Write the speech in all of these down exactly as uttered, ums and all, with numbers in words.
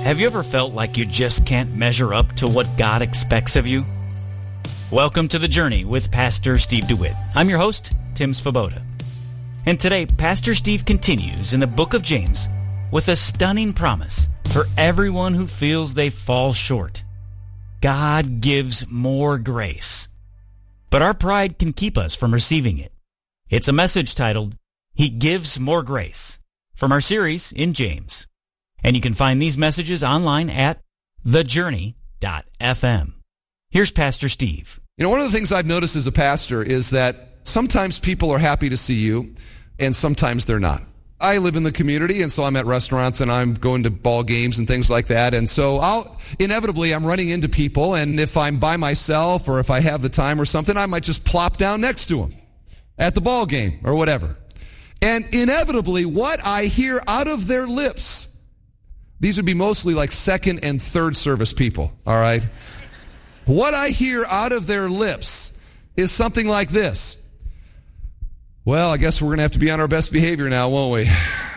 Have you ever felt like you just can't measure up to what God expects of you? Welcome to The Journey with Pastor Steve DeWitt. I'm your host, Tim Svoboda. And today, Pastor Steve continues in the book of James with a stunning promise for everyone who feels they fall short. God gives more grace. But our pride can keep us from receiving it. It's a message titled, He Gives More Grace, from our series in James. And you can find these messages online at the journey dot f m. Here's Pastor Steve. You know, one of the things I've noticed as a pastor is that sometimes people are happy to see you, and sometimes they're not. I live in the community, and so I'm at restaurants, and I'm going to ball games and things like that, and so I'll inevitably I'm running into people, and if I'm by myself or if I have the time or something, I might just plop down next to them at the ball game or whatever. And inevitably, what I hear out of their lips, these would be mostly like second and third service people, all right? What I hear out of their lips is something like this. Well, I guess we're going to have to be on our best behavior now, won't we?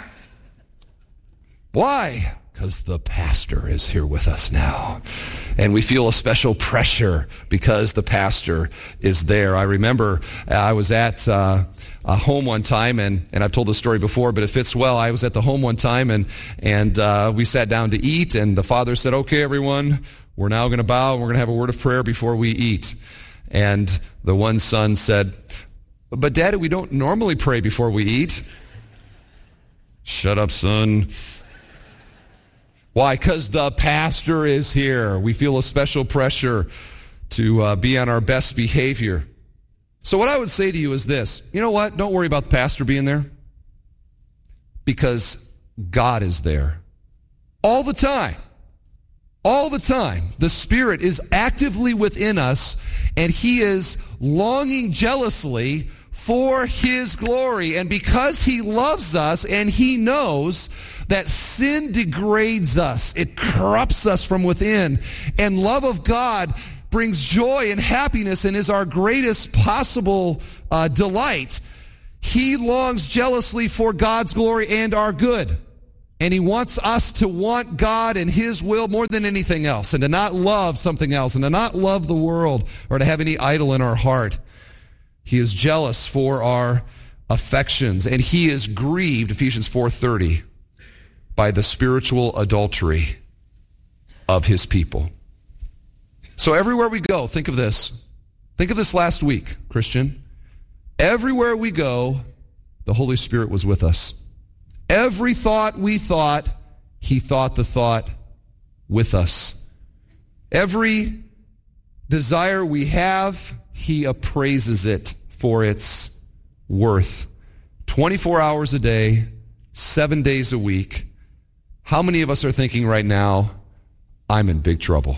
Why? Because the pastor is here with us now. And we feel a special pressure because the pastor is there. I remember uh, I was at uh, a home one time, and, and I've told this story before, but it fits well. I was at the home one time, and, and uh, we sat down to eat, and the father said, okay, everyone, we're now going to bow, and we're going to have a word of prayer before we eat. And the one son said, but Daddy, we don't normally pray before we eat. Shut up, son. Why? Because the pastor is here. We feel a special pressure to uh, be on our best behavior. So what I would say to you is this. You know what? Don't worry about the pastor being there. Because God is there. All the time. All the time. The Spirit is actively within us, and He is longing jealously for His glory. And because He loves us and He knows that sin degrades us, it corrupts us from within, and love of God brings joy and happiness and is our greatest possible uh, delight, He longs jealously for God's glory and our good. And He wants us to want God and His will more than anything else, and to not love something else, and to not love the world, or to have any idol in our heart. He is jealous for our affections, and He is grieved, Ephesians four thirty, by the spiritual adultery of His people. So everywhere we go, think of this. Think of this last week, Christian. Everywhere we go, the Holy Spirit was with us. Every thought we thought, He thought the thought with us. Every desire we have, He appraises it for its worth. twenty-four hours a day, seven days a week. How many of us are thinking right now, I'm in big trouble?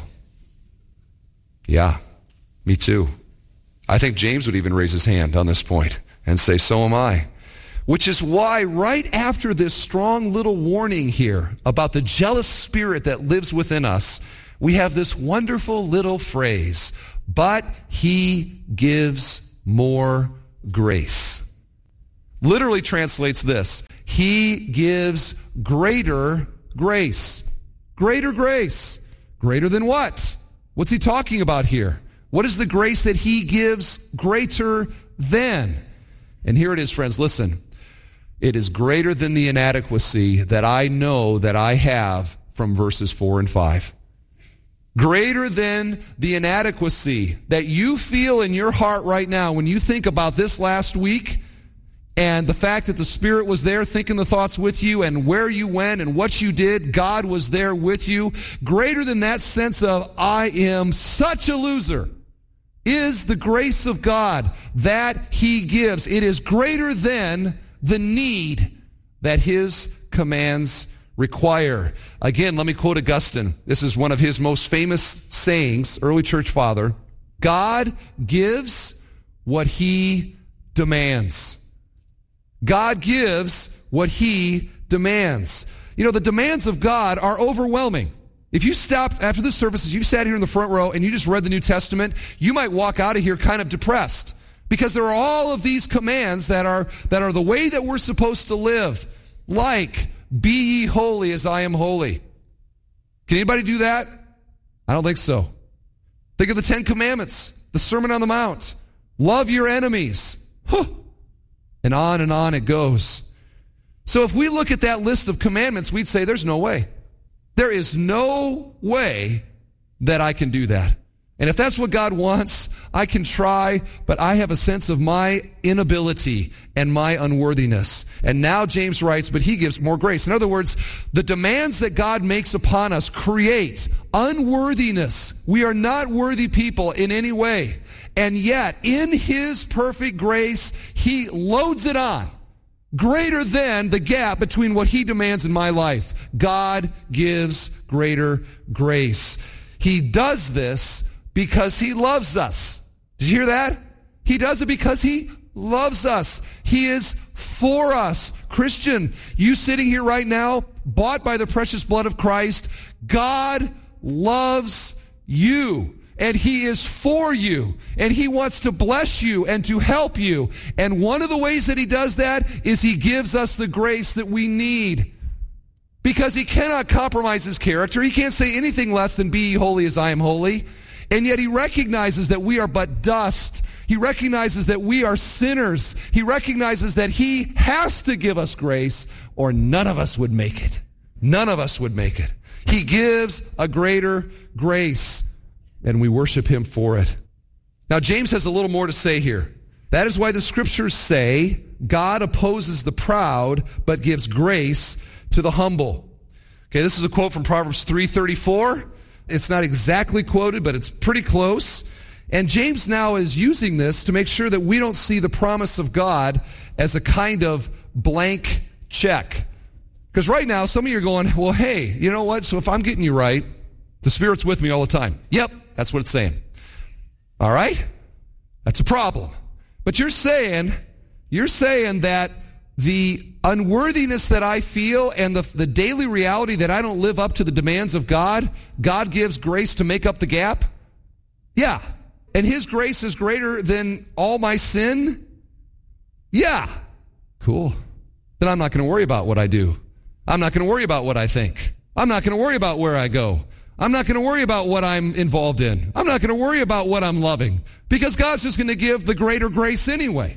Yeah, me too. I think James would even raise his hand on this point and say, so am I. Which is why right after this strong little warning here about the jealous spirit that lives within us, we have this wonderful little phrase, but He gives more grace. Literally translates this, He gives greater grace. Greater grace. Greater than what? What's He talking about here? What is the grace that He gives greater than? And here it is, friends, listen. It is greater than the inadequacy that I know that I have from verses four and five. Greater than the inadequacy that you feel in your heart right now when you think about this last week and the fact that the Spirit was there thinking the thoughts with you, and where you went and what you did, God was there with you. Greater than that sense of, I am such a loser, is the grace of God that He gives. It is greater than the need that His commands require. Again, let me quote Augustine. This is one of his most famous sayings, early church father. God gives what He demands. God gives what He demands. You know, the demands of God are overwhelming. If you stopped after the services, you sat here in the front row and you just read the New Testament, you might walk out of here kind of depressed. Because there are all of these commands that are that are the way that we're supposed to live. Like, be ye holy as I am holy. Can anybody do that? I don't think so. Think of the Ten Commandments, the Sermon on the Mount. Love your enemies. Huh. And on and on it goes. So if we look at that list of commandments, we'd say there's no way. There is no way that I can do that. And if that's what God wants, I can try, but I have a sense of my inability and my unworthiness. And now James writes, but he gives more grace. In other words, the demands that God makes upon us create unworthiness. We are not worthy people in any way. And yet, in his perfect grace, he loads it on, greater than the gap between what he demands in my life. God gives greater grace. He does this because he loves us. Did you hear that? He does it because he loves us. He is for us. Christian, you sitting here right now, bought by the precious blood of Christ, God loves you. And he is for you. And he wants to bless you and to help you. And one of the ways that he does that is he gives us the grace that we need. Because he cannot compromise his character. He can't say anything less than be ye holy as I am holy. And yet he recognizes that we are but dust. He recognizes that we are sinners. He recognizes that he has to give us grace or none of us would make it. None of us would make it. He gives a greater grace and we worship him for it. Now James has a little more to say here. That is why the scriptures say God opposes the proud but gives grace to the humble. Okay, this is a quote from Proverbs three thirty-four. It's not exactly quoted, but it's pretty close. And James now is using this to make sure that we don't see the promise of God as a kind of blank check. Because right now, some of you are going, well, hey, you know what? So if I'm getting you right, the Spirit's with me all the time. Yep, that's what it's saying. All right? That's a problem. But you're saying, you're saying that the unworthiness that I feel and the, the daily reality that I don't live up to the demands of God, God gives grace to make up the gap? Yeah. And his grace is greater than all my sin? Yeah. Cool. Then I'm not going to worry about what I do. I'm not going to worry about what I think. I'm not going to worry about where I go. I'm not going to worry about what I'm involved in. I'm not going to worry about what I'm loving because God's just going to give the greater grace anyway.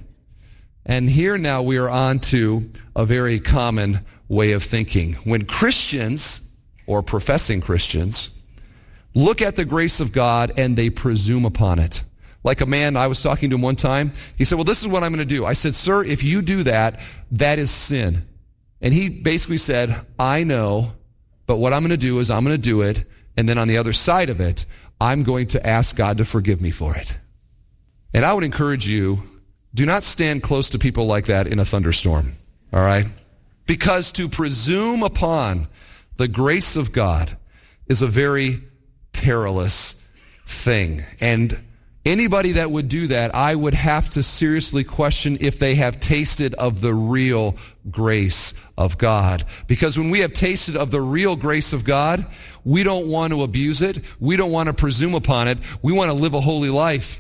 And here now we are on to a very common way of thinking. When Christians, or professing Christians, look at the grace of God and they presume upon it. Like a man, I was talking to him one time, he said, well, this is what I'm going to do. I said, sir, if you do that, that is sin. And he basically said, I know, but what I'm going to do is I'm going to do it, and then on the other side of it, I'm going to ask God to forgive me for it. And I would encourage you, do not stand close to people like that in a thunderstorm, all right? Because to presume upon the grace of God is a very perilous thing. And anybody that would do that, I would have to seriously question if they have tasted of the real grace of God. Because when we have tasted of the real grace of God, we don't want to abuse it. We don't want to presume upon it. We want to live a holy life.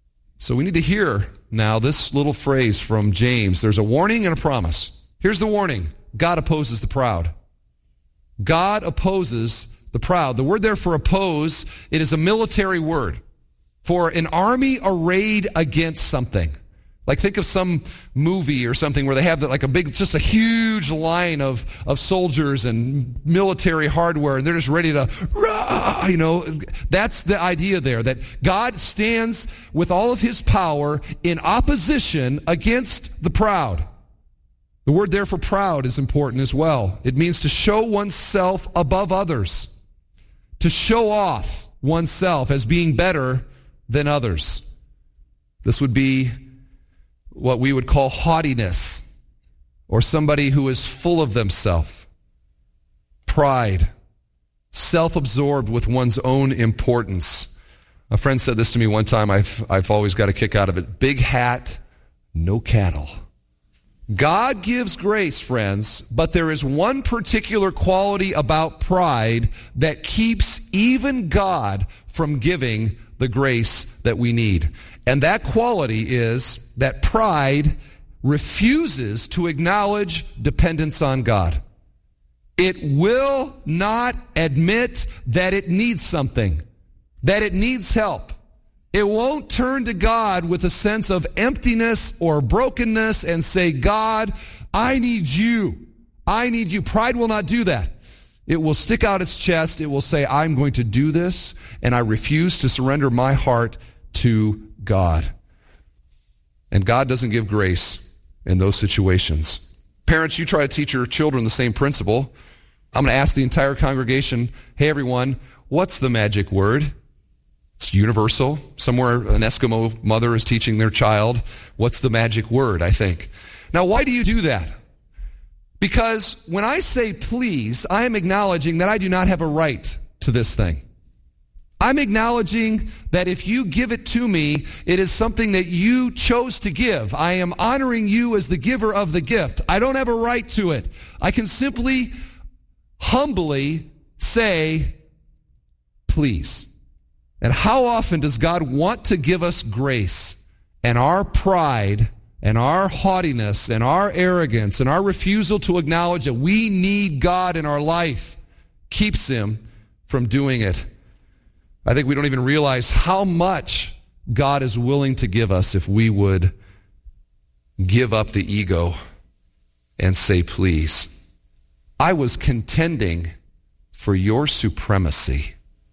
So we need to hear now this little phrase from James. There's a warning and a promise. Here's the warning. God opposes the proud. God opposes the proud. The word there for oppose, it is a military word for an army arrayed against something. Like think of some movie or something where they have like a big, just a huge line of, of soldiers and military hardware, and they're just ready to, rah, you know, that's the idea there, that God stands with all of his power in opposition against the proud. The word there for proud is important as well. It means to show oneself above others, to show off oneself as being better than others. This would be what we would call haughtiness, or somebody who is full of themselves. Pride, self-absorbed with one's own importance. A friend said this to me one time. I've, I've always got a kick out of it. Big hat, no cattle. God gives grace, friends, but there is one particular quality about pride that keeps even God from giving the grace that we need. And that quality is that pride refuses to acknowledge dependence on God. It will not admit that it needs something, that it needs help. It won't turn to God with a sense of emptiness or brokenness and say, God, I need you. I need you. Pride will not do that. It will stick out its chest. It will say, I'm going to do this, and I refuse to surrender my heart to God. And God doesn't give grace in those situations. Parents, you try to teach your children the same principle. I'm going to ask the entire congregation, hey, everyone, what's the magic word? It's universal. Somewhere an Eskimo mother is teaching their child, what's the magic word, I think. Now, why do you do that? Because when I say please, I am acknowledging that I do not have a right to this thing. I'm acknowledging that if you give it to me, it is something that you chose to give. I am honoring you as the giver of the gift. I don't have a right to it. I can simply, humbly say, please. And how often does God want to give us grace, and our pride and our haughtiness and our arrogance and our refusal to acknowledge that we need God in our life keeps him from doing it? I think we don't even realize how much God is willing to give us if we would give up the ego and say, please. I was contending for your supremacy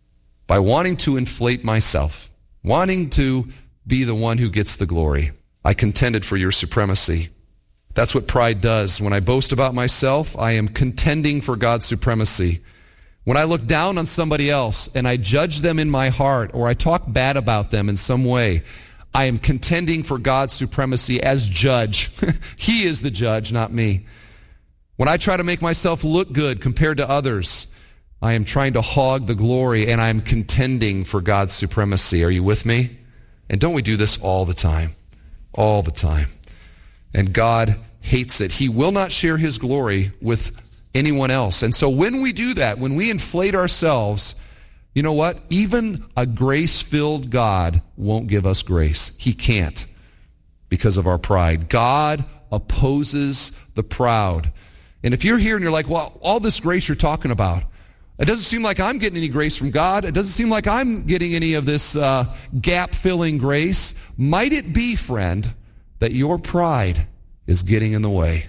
by wanting to inflate myself, wanting to be the one who gets the glory. I contended for your supremacy. That's what pride does. When I boast about myself, I am contending for God's supremacy. When I look down on somebody else and I judge them in my heart, or I talk bad about them in some way, I am contending for God's supremacy as judge. He is the judge, not me. When I try to make myself look good compared to others, I am trying to hog the glory, and I am contending for God's supremacy. Are you with me? And don't we do this all the time? All the time. And God hates it. He will not share his glory with anyone else. And so when we do that, when we inflate ourselves, you know what? Even a grace-filled God won't give us grace. He can't, because of our pride. God opposes the proud. And if you're here and you're like, well, all this grace you're talking about, it doesn't seem like I'm getting any grace from God. It doesn't seem like I'm getting any of this uh, gap-filling grace. Might it be, friend, that your pride is getting in the way?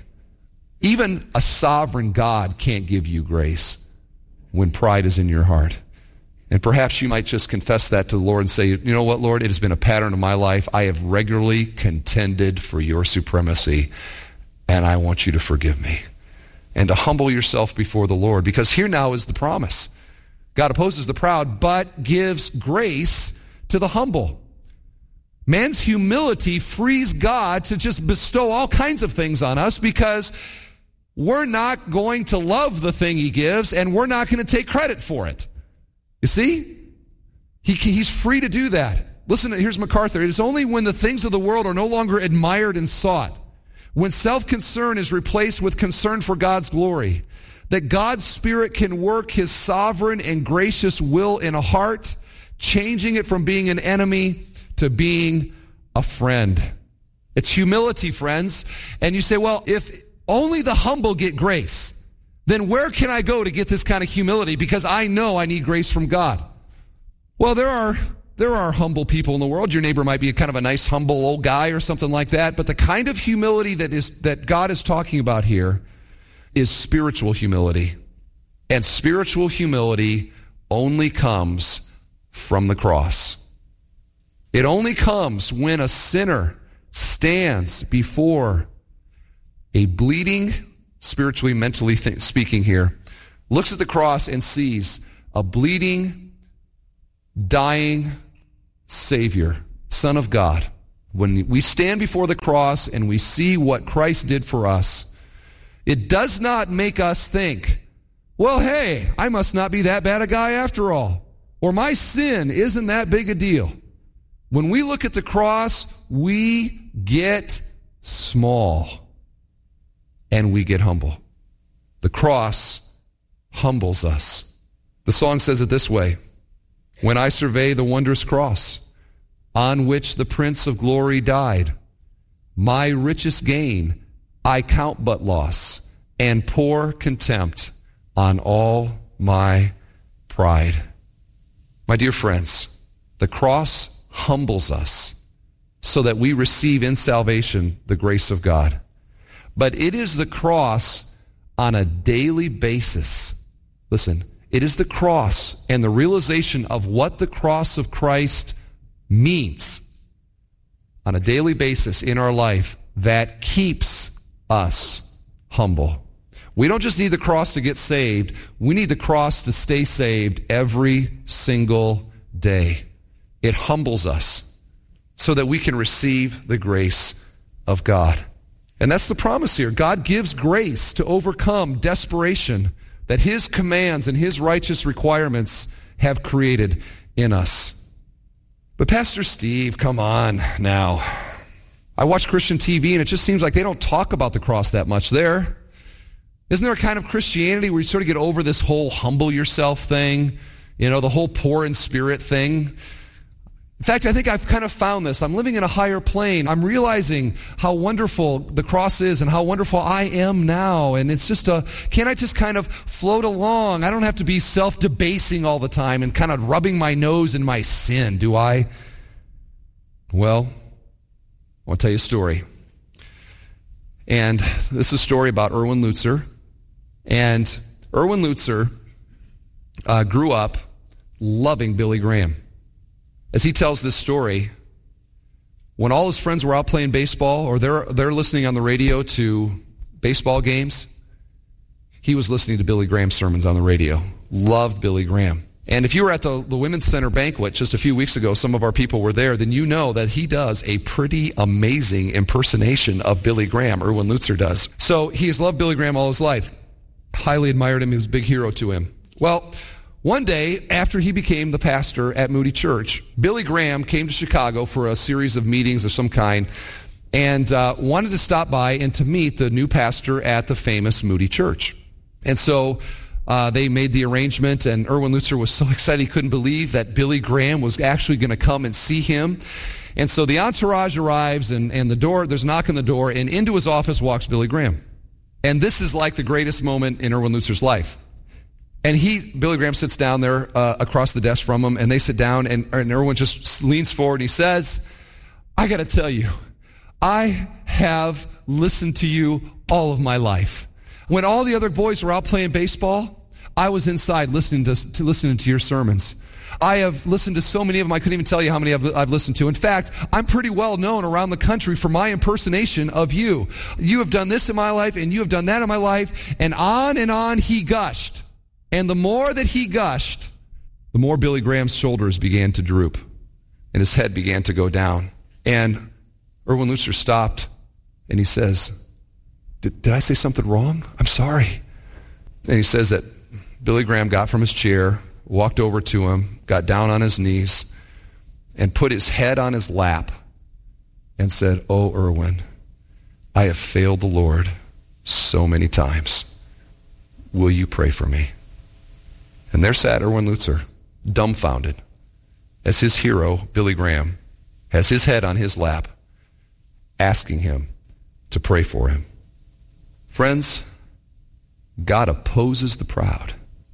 Even a sovereign God can't give you grace when pride is in your heart. And perhaps you might just confess that to the Lord and say, you know what, Lord, it has been a pattern of my life. I have regularly contended for your supremacy, and I want you to forgive me. And to humble yourself before the Lord, because here now is the promise. God opposes the proud, but gives grace to the humble. Man's humility frees God to just bestow all kinds of things on us, because we're not going to love the thing he gives, and we're not going to take credit for it. You see? He, he's free to do that. Listen, here's MacArthur. It is only when the things of the world are no longer admired and sought, when self-concern is replaced with concern for God's glory, that God's Spirit can work his sovereign and gracious will in a heart, changing it from being an enemy to being a friend. It's humility, friends. And you say, well, if only the humble get grace, then where can I go to get this kind of humility? Because I know I need grace from God. Well, there are there are humble people in the world. Your neighbor might be a kind of a nice, humble old guy or something like that. But the kind of humility that is that God is talking about here is spiritual humility. And spiritual humility only comes from the cross. It only comes when a sinner stands before a bleeding, spiritually, mentally th- speaking here, looks at the cross and sees a bleeding, dying Savior, Son of God. When we stand before the cross and we see what Christ did for us, it does not make us think, well, hey, I must not be that bad a guy after all, or my sin isn't that big a deal. When we look at the cross, we get small and we get humble. The cross humbles us. The song says it this way: when I survey the wondrous cross on which the Prince of Glory died, my richest gain I count but loss, and pour contempt on all my pride. My dear friends, the cross humbles us so that we receive in salvation the grace of God. But it is the cross on a daily basis. Listen, it is the cross and the realization of what the cross of Christ means on a daily basis in our life that keeps us humble. We don't just need the cross to get saved. We need the cross to stay saved every single day. It humbles us so that we can receive the grace of God. And that's the promise here. God gives grace to overcome desperation that his commands and his righteous requirements have created in us. But Pastor Steve, come on now. I watch Christian T V and it just seems like they don't talk about the cross that much there. Isn't there a kind of Christianity where you sort of get over this whole humble yourself thing? You know, the whole poor in spirit thing? In fact, I think I've kind of found this. I'm living in a higher plane. I'm realizing how wonderful the cross is and how wonderful I am now. And it's just a, can't I just kind of float along? I don't have to be self-debasing all the time and kind of rubbing my nose in my sin, do I? Well, I want to tell you a story. And this is a story about Erwin Lutzer. And Erwin Lutzer uh, grew up loving Billy Graham. As he tells this story, when all his friends were out playing baseball or they're, they're listening on the radio to baseball games, he was listening to Billy Graham sermons on the radio. Loved Billy Graham. And if you were at the, the Women's Center banquet just a few weeks ago, some of our people were there, then you know that he does a pretty amazing impersonation of Billy Graham. Erwin Lutzer does. So he has loved Billy Graham all his life. Highly admired him. He was a big hero to him. Well, one day, after he became the pastor at Moody Church, Billy Graham came to Chicago for a series of meetings of some kind and uh, wanted to stop by and to meet the new pastor at the famous Moody Church. And so uh, they made the arrangement, and Erwin Lutzer was so excited he couldn't believe that Billy Graham was actually going to come and see him. And so the entourage arrives, and, and the door, there's a knock on the door, and into his office walks Billy Graham. And this is like the greatest moment in Erwin Lutzer's life. And he, Billy Graham sits down there uh, across the desk from him, and they sit down, and, and Erwin just leans forward, and he says, I got to tell you, I have listened to you all of my life. When all the other boys were out playing baseball, I was inside listening to, to listening to your sermons. I have listened to so many of them, I couldn't even tell you how many I've, I've listened to. In fact, I'm pretty well known around the country for my impersonation of you. You have done this in my life, and you have done that in my life, and on and on he gushed. And the more that he gushed, the more Billy Graham's shoulders began to droop, and his head began to go down. And Erwin Lutzer stopped, and he says, did, did I say something wrong? I'm sorry. And he says that Billy Graham got from his chair, walked over to him, got down on his knees, and put his head on his lap and said, oh, Erwin, I have failed the Lord so many times. Will you pray for me? And there sat Erwin Lutzer, dumbfounded, as his hero, Billy Graham, has his head on his lap, asking him to pray for him. Friends, God opposes the proud,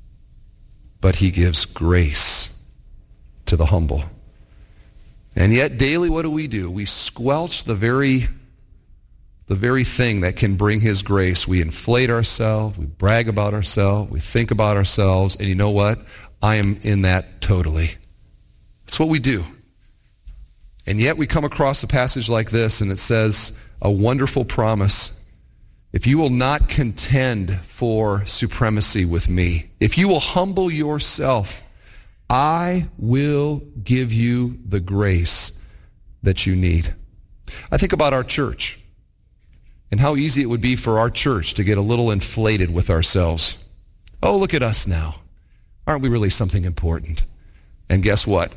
but he gives grace to the humble. And yet daily what do we do? We squelch the very the very thing that can bring his grace. We inflate ourselves, we brag about ourselves, we think about ourselves, and you know what? I am in that totally. That's what we do. And yet we come across a passage like this, and it says a wonderful promise. If you will not contend for supremacy with me, if you will humble yourself, I will give you the grace that you need. I think about our church and how easy it would be for our church to get a little inflated with ourselves. Oh, look at us now. Aren't we really something important? And guess what?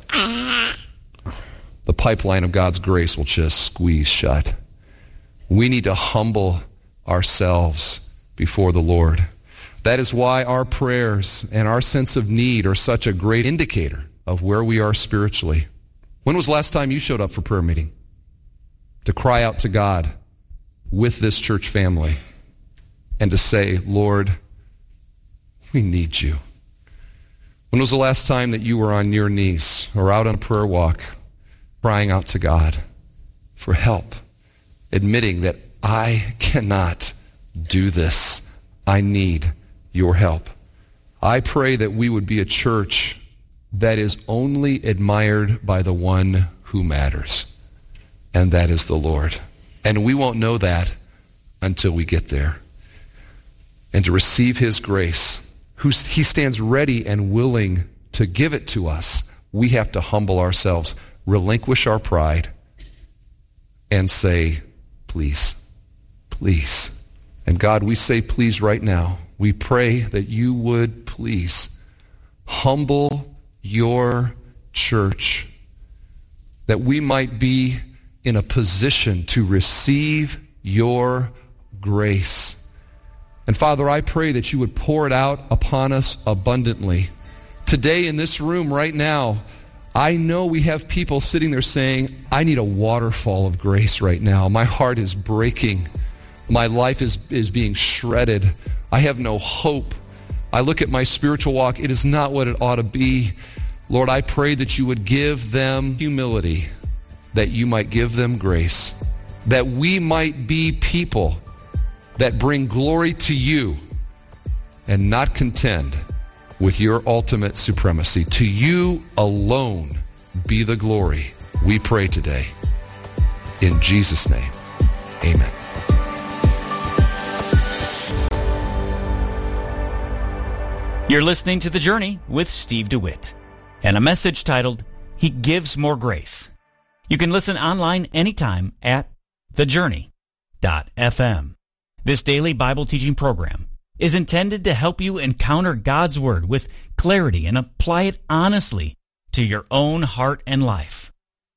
The pipeline of God's grace will just squeeze shut. We need to humble ourselves before the Lord. That is why our prayers and our sense of need are such a great indicator of where we are spiritually. When was the last time you showed up for prayer meeting to cry out to God with this church family and to say, Lord, We need you. When was the last time that you were on your knees or out on a prayer walk crying out to God for help, admitting that I cannot do this. I need your help. I pray that we would be a church that is only admired by the one who matters, and that is the Lord. And we won't know that until we get there. And to receive his grace, who he stands ready and willing to give it to us, we have to humble ourselves, relinquish our pride, and say, please, please. And God, we say please right now. We pray that you would please humble your church, that we might be in a position to receive your grace. And Father, I pray that you would pour it out upon us abundantly. Today in this room right now, I know we have people sitting there saying, I need a waterfall of grace right now. My heart is breaking. My life is, is being shredded. I have no hope. I look at my spiritual walk. It is not what it ought to be. Lord, I pray that you would give them humility, that you might give them grace, that we might be people that bring glory to you and not contend with your ultimate supremacy. To you alone be the glory, we pray today. In Jesus' name, amen. You're listening to The Journey with Steve DeWitt, and a message titled, He Gives More Grace. You can listen online anytime at the journey dot f m. This daily Bible teaching program is intended to help you encounter God's Word with clarity and apply it honestly to your own heart and life.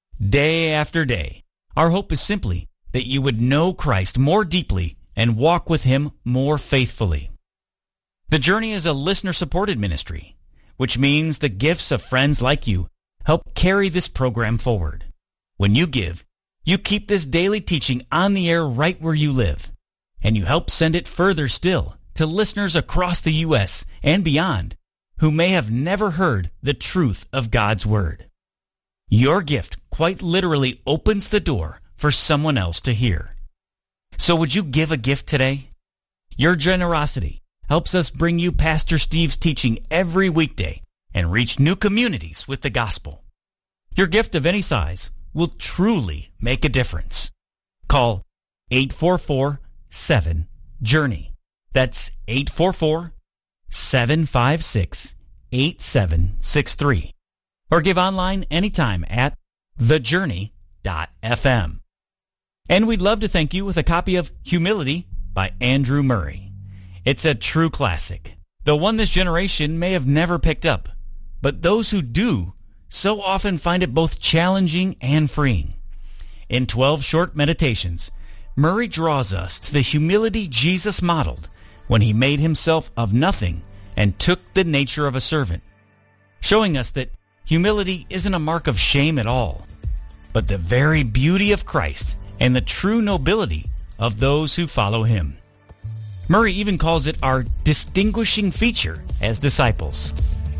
Day after day, our hope is simply that you would know Christ more deeply and walk with Him more faithfully. The Journey is a listener-supported ministry, which means the gifts of friends like you help carry this program forward. When you give, you keep this daily teaching on the air right where you live, and you help send it further still to listeners across the U S and beyond who may have never heard the truth of God's Word. Your gift quite literally opens the door for someone else to hear. So would you give a gift today? Your generosity helps us bring you Pastor Steve's teaching every weekday and reach new communities with the gospel. Your gift of any size will truly make a difference. Call eight four four, seven, journey. That's eight four four, seven five six, eight seven six three. Or give online anytime at the journey dot f m. And we'd love to thank you with a copy of Humility by Andrew Murray. It's a true classic, the one this generation may have never picked up, but those who do so often find it both challenging and freeing. In twelve short meditations, Murray draws us to the humility Jesus modeled when he made himself of nothing and took the nature of a servant, showing us that humility isn't a mark of shame at all, but the very beauty of Christ and the true nobility of those who follow him. Murray even calls it our distinguishing feature as disciples.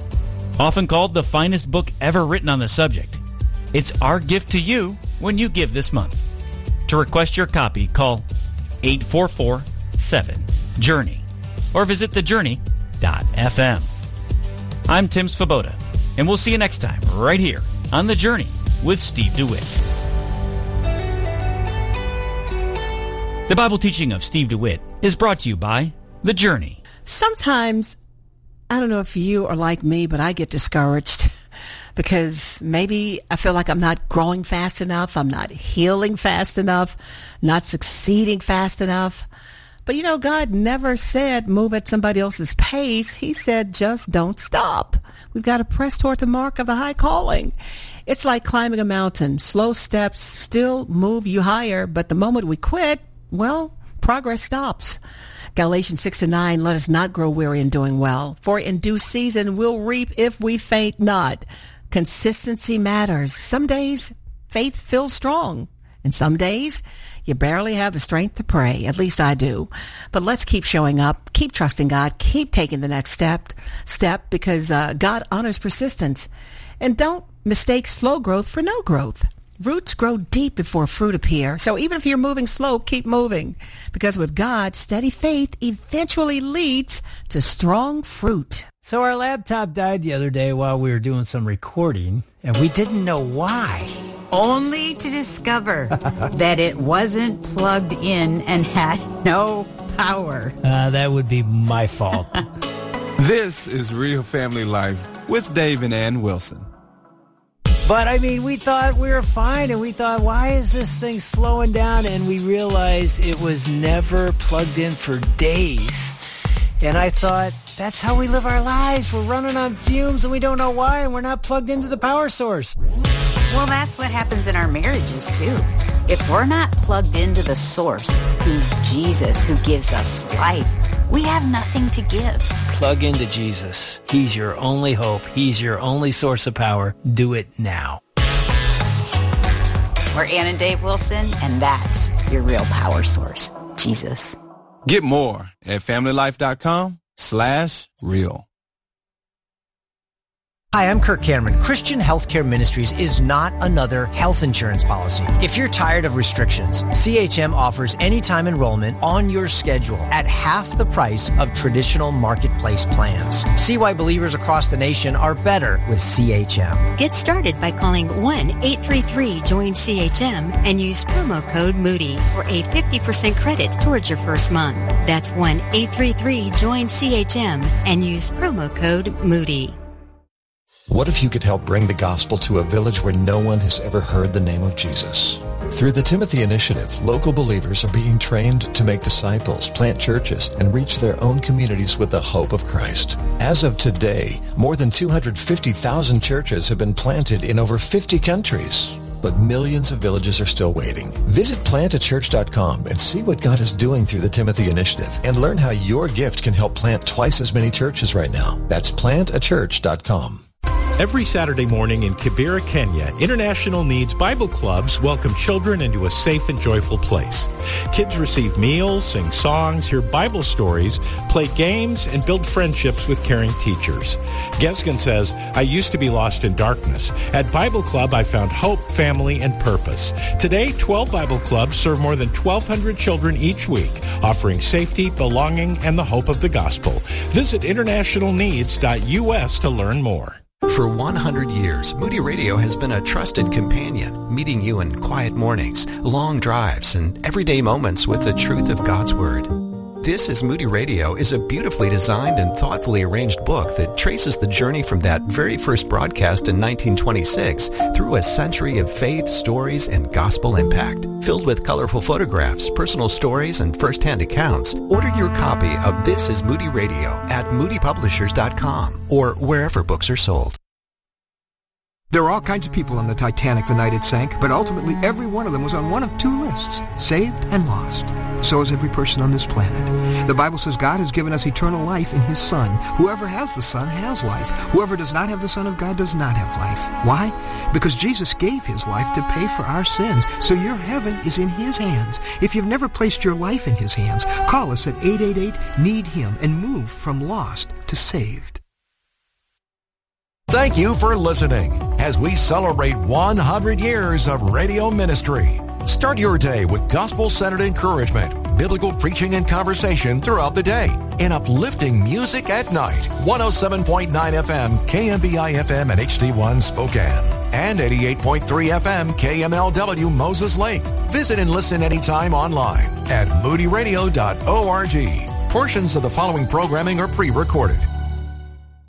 Often called the finest book ever written on the subject, it's our gift to you when you give this month. To request your copy, call eight four four, seven, journey or visit the journey dot f m. I'm Tim Svoboda, and we'll see you next time right here on The Journey with Steve DeWitt. The Bible teaching of Steve DeWitt is brought to you by The Journey. Sometimes, I don't know if you are like me, but I get discouraged because maybe I feel like I'm not growing fast enough, I'm not healing fast enough, not succeeding fast enough. But you know, God never said move at somebody else's pace. He said just don't stop. We've got to press toward the mark of the high calling. It's like climbing a mountain. Slow steps still move you higher, but the moment we quit, well, progress stops. Galatians six and nine, let us not grow weary in doing well, for in due season we'll reap if we faint not. Consistency matters. Some days faith feels strong, and some days You barely have the strength to pray. At least I do. But let's keep showing up, keep trusting God, keep taking the next step, step because uh, God honors persistence. And don't mistake slow growth for no growth. Roots grow deep before fruit appear. So even if you're moving slow, keep moving. Because with God, steady faith eventually leads to strong fruit. So our laptop died the other day while we were doing some recording, and we didn't know why. Only to discover that it wasn't plugged in and had no power. Uh, that would be my fault. This is Real Family Life with Dave and Ann Wilson. But, I mean, we thought we were fine, and we thought, why is this thing slowing down? And we realized it was never plugged in for days. And I thought, that's how we live our lives. We're running on fumes, and we don't know why, and we're not plugged into the power source. Well, that's what happens in our marriages, too. If we're not plugged into the source, who's Jesus, who gives us life, we have nothing to give. Plug into Jesus. He's your only hope. He's your only source of power. Do it now. We're Ann and Dave Wilson, and that's your real power source, Jesus. Get more at familylife.com slash real. Hi, I'm Kirk Cameron. Christian Healthcare Ministries is not another health insurance policy. If you're tired of restrictions, C H M offers anytime enrollment on your schedule at half the price of traditional marketplace plans. See why believers across the nation are better with C H M. Get started by calling one eight three three join C H M and use promo code Moody for a fifty percent credit towards your first month. That's one eight three three join C H M and use promo code Moody. What if you could help bring the gospel to a village where no one has ever heard the name of Jesus? Through the Timothy Initiative, local believers are being trained to make disciples, plant churches, and reach their own communities with the hope of Christ. As of today, more than two hundred fifty thousand churches have been planted in over fifty countries. But millions of villages are still waiting. Visit plant a church dot com and see what God is doing through the Timothy Initiative and learn how your gift can help plant twice as many churches right now. That's plant a church dot com. Every Saturday morning in Kibera, Kenya, International Needs Bible Clubs welcome children into a safe and joyful place. Kids receive meals, sing songs, hear Bible stories, play games, and build friendships with caring teachers. Gesgen says, I used to be lost in darkness. At Bible Club, I found hope, family, and purpose. Today, twelve Bible Clubs serve more than twelve hundred children each week, offering safety, belonging, and the hope of the gospel. Visit international needs dot U S to learn more. For one hundred years, Moody Radio has been a trusted companion, meeting you in quiet mornings, long drives, and everyday moments with the truth of God's Word. This is Moody Radio is a beautifully designed and thoughtfully arranged book that traces the journey from that very first broadcast in nineteen twenty-six through a century of faith, stories, and gospel impact. Filled with colorful photographs, personal stories, and first-hand accounts, order your copy of This is Moody Radio at moody publishers dot com or wherever books are sold. There are all kinds of people on the Titanic the night it sank, but ultimately every one of them was on one of two lists, saved and lost. So is every person on this planet. The Bible says God has given us eternal life in His Son. Whoever has the Son has life. Whoever does not have the Son of God does not have life. Why? Because Jesus gave His life to pay for our sins, so your heaven is in His hands. If you've never placed your life in His hands, call us at eight eight eight, need him and move from lost to saved. Thank you for listening as we celebrate one hundred years of radio ministry. Start your day with gospel-centered encouragement, biblical preaching and conversation throughout the day, and uplifting music at night. one oh seven point nine F M, K M B I F M and H D one Spokane, and eighty-eight point three F M, K M L W Moses Lake. Visit and listen anytime online at moody radio dot org. Portions of the following programming are pre-recorded.